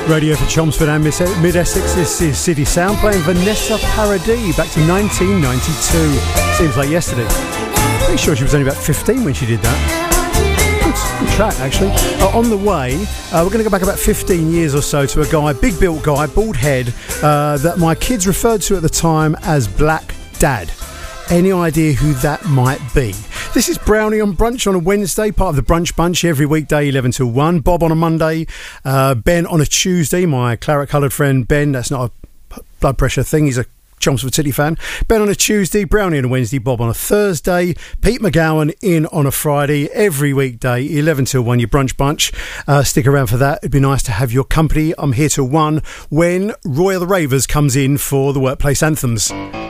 Radio for Chelmsford and Mid-Essex. This is City Sound playing Vanessa Paradis back to 1992. Seems like yesterday. Pretty sure she was only about 15 when she did that. Good track, actually. On the way, we're going to go back about 15 years or so to a guy, big built guy, bald head, that my kids referred to at the time as Black Dad. Any idea who that might be? This is Brownie on Brunch on a Wednesday, part of the Brunch Bunch, every weekday 11 till 1. Bob on a Monday, Ben on a Tuesday, my claret-coloured friend Ben. That's not a blood pressure thing, he's a Chelmsford City fan. Ben on a Tuesday, Brownie on a Wednesday, Bob on a Thursday, Pete McGowan in on a Friday, every weekday 11 till 1, your Brunch Bunch. Stick around for that, it'd be nice to have your company. I'm here till 1 when Roy of the Ravers comes in for the Workplace Anthems.